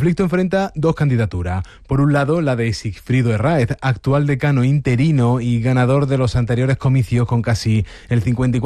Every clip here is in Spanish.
conflicto enfrenta dos candidaturas. Por un lado, la de Sigfrido Herráez, actual decano interino y ganador de los anteriores comicios con casi el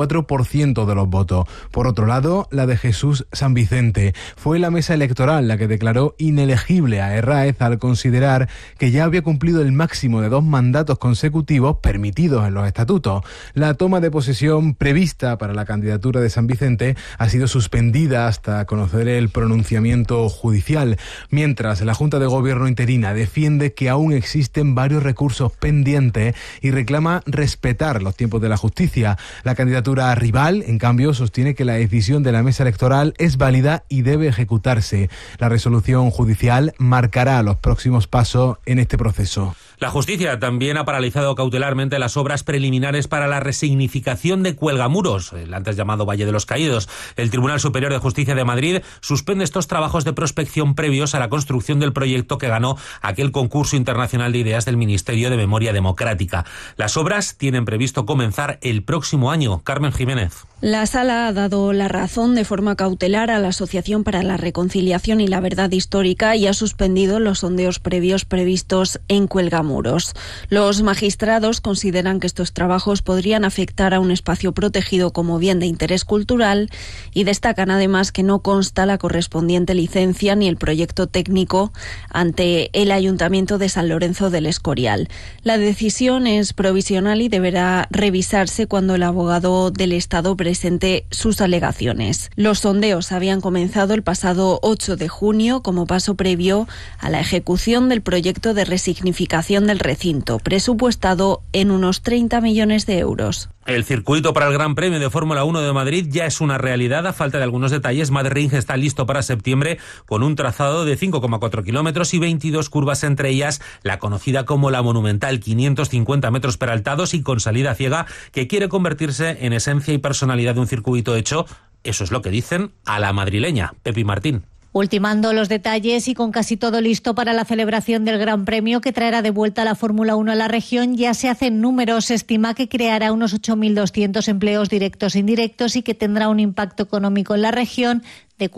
54% de los votos. Por otro lado, la de Jesús San Vicente. Fue la mesa electoral la que declaró inelegible a Herráez al considerar que ya había cumplido el máximo de 2 mandatos consecutivos permitidos en los estatutos. La toma de posesión prevista para la candidatura de San Vicente ha sido suspendida hasta conocer el pronunciamiento judicial, mientras la Junta de Gobierno interina defiende que aún existen varios recursos pendientes y reclama respetar los tiempos de la justicia. La candidatura rival, en cambio, sostiene que la decisión de la mesa electoral es válida y debe ejecutarse. La resolución judicial marcará los próximos pasos en este proceso. La justicia también ha paralizado cautelarmente las obras preliminares para la resignificación de Cuelgamuros, el antes llamado Valle de los Caídos. El Tribunal Superior de Justicia de Madrid suspende estos trabajos de prospección previos a la construcción del proyecto que ganó aquel concurso internacional de ideas del Ministerio de Memoria Democrática. Las obras tienen previsto comenzar el próximo año. Carmen Jiménez. La Sala ha dado la razón de forma cautelar a la Asociación para la Reconciliación y la Verdad Histórica y ha suspendido los sondeos previos previstos en Cuelgamuros. Los magistrados consideran que estos trabajos podrían afectar a un espacio protegido como bien de interés cultural y destacan además que no consta la correspondiente licencia ni el proyecto técnico ante el Ayuntamiento de San Lorenzo del Escorial. La decisión es provisional y deberá revisarse cuando el abogado del Estado presente sus alegaciones. Los sondeos habían comenzado el pasado 8 de junio como paso previo a la ejecución del proyecto de resignificación del recinto, presupuestado en unos 30 millones de euros. El circuito para el Gran Premio de Fórmula 1 de Madrid ya es una realidad. A falta de algunos detalles, Madrid está listo para septiembre con un trazado de 5,4 kilómetros y 22 curvas, entre ellas la conocida como la Monumental, 550 metros peraltados y con salida ciega, que quiere convertirse en esencia y personalidad de un circuito hecho, eso es lo que dicen, a la madrileña. Pepi Martín. Ultimando los detalles y con casi todo listo para la celebración del Gran Premio que traerá de vuelta la Fórmula 1 a la región, ya se hacen números. Se estima que creará unos 8.200 empleos directos e indirectos y que tendrá un impacto económico en la región de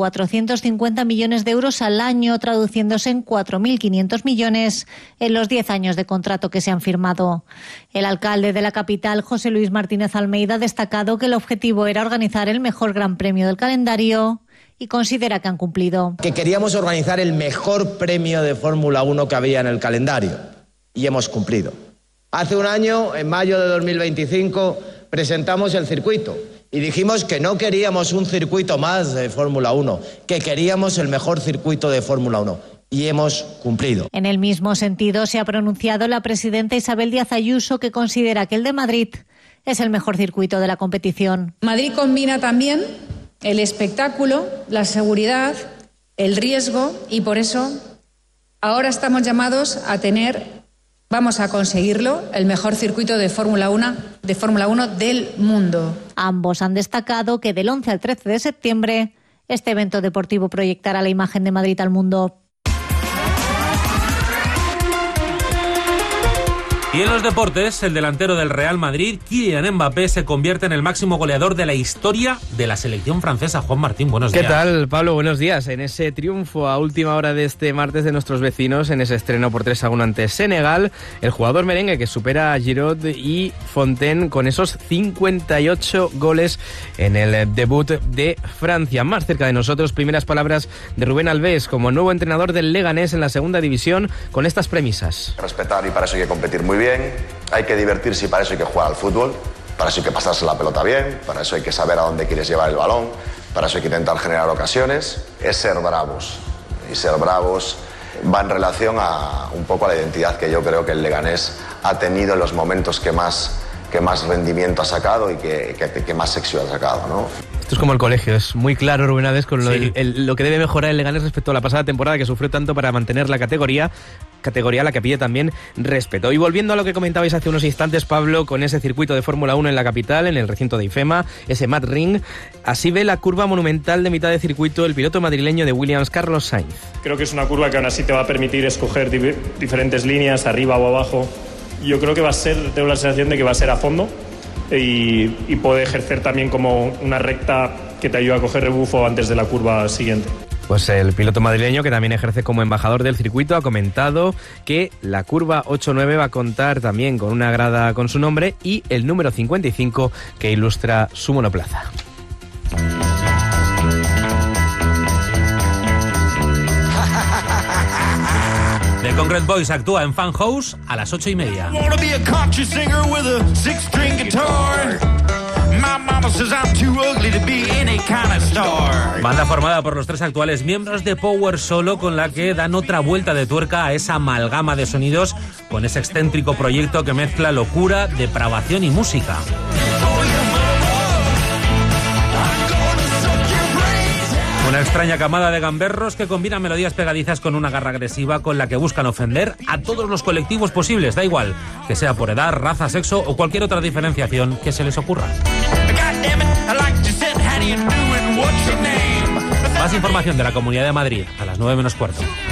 450 millones de euros al año, traduciéndose en 4.500 millones en los 10 años de contrato que se han firmado. El alcalde de la capital, José Luis Martínez Almeida, ha destacado que el objetivo era organizar el mejor Gran Premio del calendario y considera que han cumplido. Que queríamos organizar el mejor premio de Fórmula 1 que había en el calendario y hemos cumplido. Hace un año, en mayo de 2025, presentamos el circuito y dijimos que no queríamos un circuito más de Fórmula 1, que queríamos el mejor circuito de Fórmula 1. Y hemos cumplido. En el mismo sentido se ha pronunciado la presidenta Isabel Díaz Ayuso, que considera que el de Madrid es el mejor circuito de la competición. Madrid combina también el espectáculo, la seguridad, el riesgo y por eso ahora estamos llamados a vamos a conseguirlo, el mejor circuito de Fórmula 1 del mundo. Ambos han destacado que del 11 al 13 de septiembre este evento deportivo proyectará la imagen de Madrid al mundo. Y en los deportes, el delantero del Real Madrid, Kylian Mbappé, se convierte en el máximo goleador de la historia de la selección francesa. Juan Martín, buenos días. ¿Qué tal, Pablo? Buenos días. En ese triunfo a última hora de este martes de nuestros vecinos, en ese estreno por 3-1 ante Senegal, el jugador merengue que supera a Giroud y Fontaine con esos 58 goles en el debut de Francia. Más cerca de nosotros, primeras palabras de Rubén Alves como nuevo entrenador del Leganés en la segunda división con estas premisas. Respetar, y para eso hay que competir muy bien, hay que divertirse y para eso hay que jugar al fútbol, para eso hay que pasarse la pelota bien, para eso hay que saber a dónde quieres llevar el balón, para eso hay que intentar generar ocasiones, es ser bravos. Y ser bravos va en relación a un poco a la identidad que yo creo que el Leganés ha tenido en los momentos que más rendimiento ha sacado y que más éxito ha sacado, ¿no? Esto es como el colegio, es muy claro, Rubén Alves, con lo que debe mejorar el Leganés respecto a la pasada temporada, que sufrió tanto para mantener la categoría a la que pide también respeto. Y volviendo a lo que comentabais hace unos instantes, Pablo, con ese circuito de Fórmula 1 en la capital, en el recinto de IFEMA, ese Mad Ring, así ve la curva monumental de mitad de circuito el piloto madrileño de Williams, Carlos Sainz. Creo que es una curva que aún así te va a permitir escoger diferentes líneas, arriba o abajo. Yo creo que tengo la sensación de que va a ser a fondo y puede ejercer también como una recta que te ayuda a coger rebufo antes de la curva siguiente. Pues el piloto madrileño, que también ejerce como embajador del circuito, ha comentado que la curva 8-9 va a contar también con una grada con su nombre y el número 55 que ilustra su monoplaza. The Concrete Boys actúa en Fan House a las 8:30. Banda formada por los 3 actuales miembros de Power Solo, con la que dan otra vuelta de tuerca a esa amalgama de sonidos con ese excéntrico proyecto que mezcla locura, depravación y música. Una extraña camada de gamberros que combina melodías pegadizas con una garra agresiva con la que buscan ofender a todos los colectivos posibles, da igual, que sea por edad, raza, sexo o cualquier otra diferenciación que se les ocurra. Más información de la Comunidad de Madrid a las 9:15.